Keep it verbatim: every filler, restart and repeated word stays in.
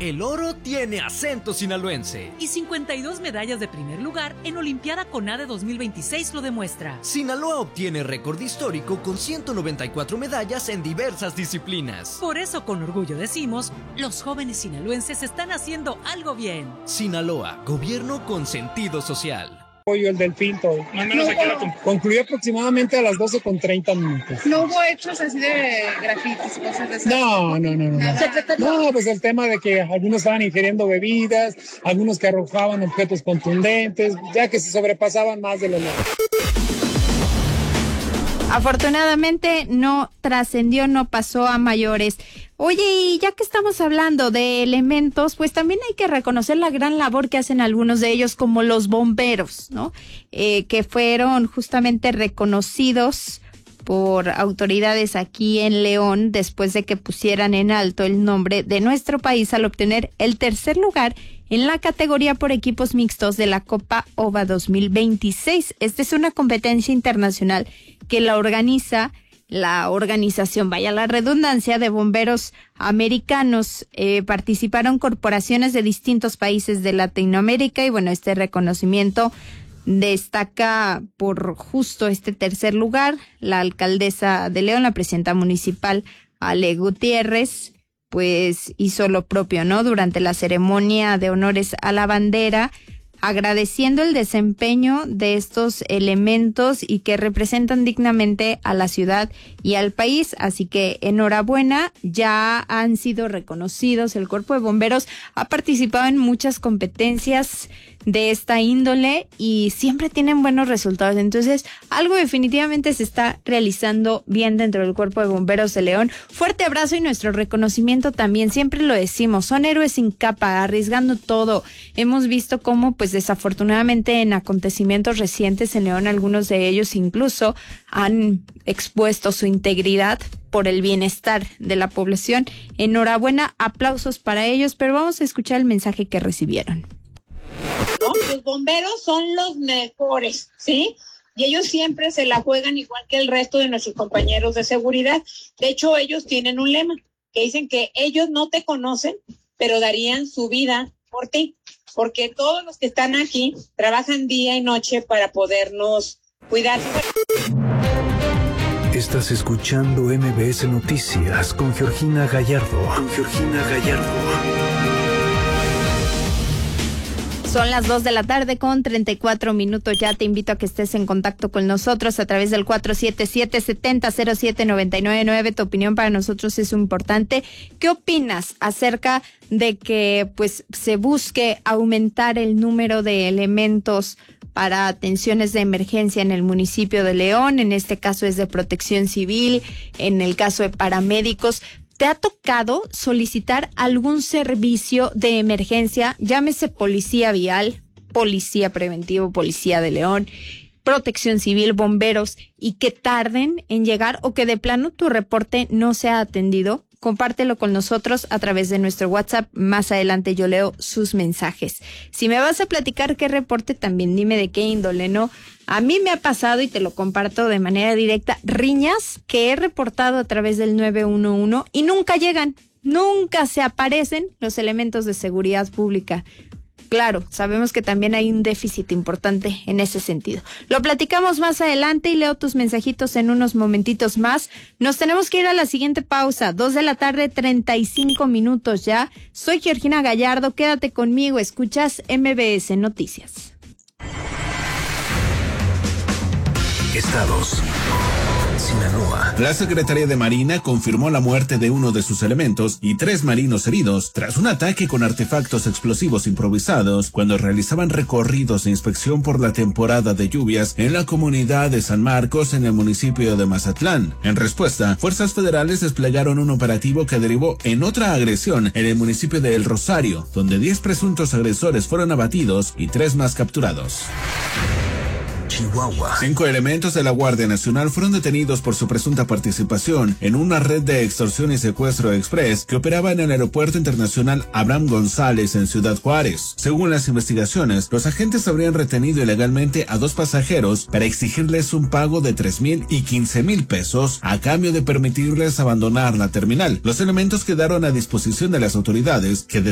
El oro tiene acento sinaloense. Y cincuenta y dos medallas de primer lugar en Olimpiada CONADE dos mil veintiséis lo demuestra. Sinaloa obtiene récord histórico con ciento noventa y cuatro medallas en diversas disciplinas. Por eso con orgullo decimos, los jóvenes sinaloenses están haciendo algo bien. Sinaloa, gobierno con sentido social. Pollo, el del Pinto. Más o menos aquí la Concluyó aproximadamente a las doce con treinta minutos. ¿No hubo hechos así de grafitis, cosas de esas? No, no, no, no. No, pues el tema de que algunos estaban ingiriendo bebidas, algunos que arrojaban objetos contundentes, ya que se sobrepasaban más de lo normal. Afortunadamente no trascendió, no pasó a mayores. Oye, y ya que estamos hablando de elementos, pues también hay que reconocer la gran labor que hacen algunos de ellos, como los bomberos, ¿no? Eh, que fueron justamente reconocidos por autoridades aquí en León después de que pusieran en alto el nombre de nuestro país al obtener el tercer lugar en la categoría por equipos mixtos de la Copa OVA dos mil veintiséis. Esta es una competencia internacional que la organiza la organización, vaya la redundancia, de bomberos americanos. Eh, participaron corporaciones de distintos países de Latinoamérica y bueno, este reconocimiento destaca por justo este tercer lugar. La alcaldesa de León, la presidenta municipal, Ale Gutiérrez, pues hizo lo propio, ¿no? Durante la ceremonia de honores a la bandera, agradeciendo el desempeño de estos elementos y que representan dignamente a la ciudad y al país. Así que enhorabuena, ya han sido reconocidos. El Cuerpo de Bomberos ha participado en muchas competencias de esta índole y siempre tienen buenos resultados. Entonces, algo definitivamente se está realizando bien dentro del Cuerpo de Bomberos de León. Fuerte abrazo y nuestro reconocimiento también, siempre lo decimos, son héroes sin capa, arriesgando todo. Hemos visto cómo, pues desafortunadamente en acontecimientos recientes en León, algunos de ellos incluso han expuesto su integridad por el bienestar de la población. Enhorabuena, aplausos para ellos, pero vamos a escuchar el mensaje que recibieron. Los bomberos son los mejores, ¿sí? Y ellos siempre se la juegan igual que el resto de nuestros compañeros de seguridad. De hecho, ellos tienen un lema que dicen que ellos no te conocen, pero darían su vida por ti, porque todos los que están aquí trabajan día y noche para podernos cuidar. Estás escuchando M B S Noticias con Georgina Gallardo. Con Georgina Gallardo. Son las dos de la tarde con treinta y cuatro minutos. Ya te invito a que estés en contacto con nosotros a través del cuatro siete siete, siete cero cero siete, nueve nueve nueve. Tu opinión para nosotros es importante. ¿Qué opinas acerca de que pues se busque aumentar el número de elementos para atenciones de emergencia en el municipio de León? En este caso es de Protección Civil, en el caso de paramédicos. ¿Te ha tocado solicitar algún servicio de emergencia? Llámese policía vial, policía preventivo, policía de León, Protección Civil, bomberos, y que tarden en llegar o que de plano tu reporte no sea atendido. Compártelo con nosotros a través de nuestro WhatsApp. Más adelante yo leo sus mensajes. Si me vas a platicar qué reporte, también dime de qué índole, ¿no? A mí me ha pasado, y te lo comparto de manera directa, riñas que he reportado a través del nueve uno uno y nunca llegan, nunca se aparecen los elementos de seguridad pública. Claro, sabemos que también hay un déficit importante en ese sentido. Lo platicamos más adelante y leo tus mensajitos en unos momentitos más. Nos tenemos que ir a la siguiente pausa, dos de la tarde, treinta y cinco minutos ya. Soy Georgina Gallardo, quédate conmigo, escuchas M B S Noticias. Estados. Sinaloa. La Secretaría de Marina confirmó la muerte de uno de sus elementos y tres marinos heridos tras un ataque con artefactos explosivos improvisados cuando realizaban recorridos de inspección por la temporada de lluvias en la comunidad de San Marcos en el municipio de Mazatlán. En respuesta, fuerzas federales desplegaron un operativo que derivó en otra agresión en el municipio de El Rosario, donde diez presuntos agresores fueron abatidos y tres más capturados. Chihuahua. Cinco elementos de la Guardia Nacional fueron detenidos por su presunta participación en una red de extorsión y secuestro express que operaba en el Aeropuerto Internacional Abraham González en Ciudad Juárez. Según las investigaciones, los agentes habrían retenido ilegalmente a dos pasajeros para exigirles un pago de tres mil y quince mil pesos a cambio de permitirles abandonar la terminal. Los elementos quedaron a disposición de las autoridades que